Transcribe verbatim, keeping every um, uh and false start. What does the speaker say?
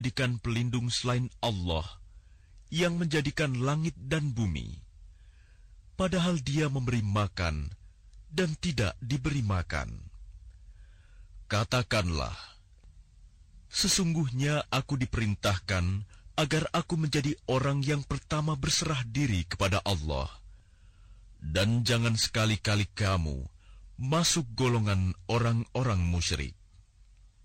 menjadikan pelindung selain Allah yang menjadikan langit dan bumi, padahal Dia memberi makan dan tidak diberi makan. Katakanlah, sesungguhnya aku diperintahkan agar aku menjadi orang yang pertama berserah diri kepada Allah, dan jangan sekali-kali kamu masuk golongan orang-orang musyrik.